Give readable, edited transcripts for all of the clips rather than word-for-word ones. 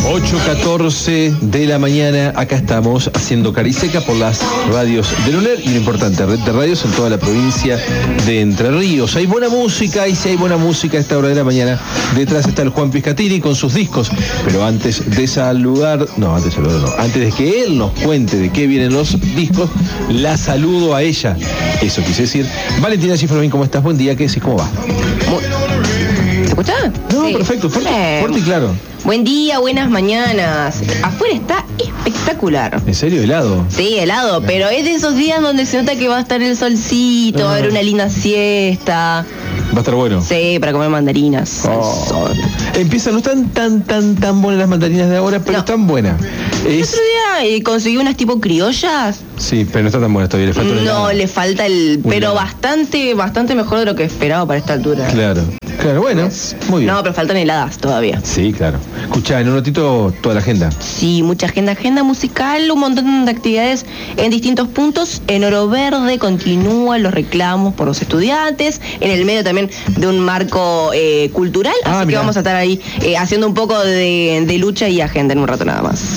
8:14 de la mañana, acá estamos haciendo Cariseca por las radios del UNER y una importante red de radios en toda la provincia de Entre Ríos. Hay buena música, y si hay buena música a esta hora de la mañana, detrás está el Juan Piscatini con sus discos. Pero antes de antes de que él nos cuente de qué vienen los discos, la saludo a ella. Eso quise decir. Valentina Schifferbein, ¿cómo estás? Buen día, ¿qué decís? ¿Cómo va? ¿Se escucha? No, sí. Perfecto, fuerte y claro. Buen día, buenas mañanas. Afuera está espectacular. ¿En serio? ¿Helado? Sí, helado, pero es de esos días donde se nota que va a estar el solcito, va a haber una linda siesta. Va a estar bueno. Sí, para comer mandarinas. Empiezan, no están tan buenas las mandarinas de ahora, pero No. están buenas. El otro día conseguí unas tipo criollas. Sí, pero no está tan buenas todavía, le falta una helada. No, le falta pero helado. bastante mejor de lo que esperaba para esta altura. Claro, bueno, muy bien. No, pero faltan heladas todavía. Sí, claro. Escuchá, en un ratito toda la agenda. Sí, mucha agenda musical, un montón de actividades en distintos puntos. En Oro Verde continúan los reclamos por los estudiantes, en el medio también de un marco cultural, así que mirá. vamos a estar ahí haciendo un poco de lucha y agenda en un rato nada más.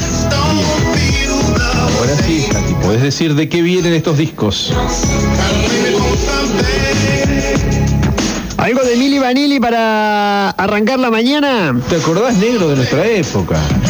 Ahora sí, Katy, podés decir de qué vienen estos discos. Algo de Milli Vanilli para arrancar la mañana. ¿Te acordás, negro, de nuestra época?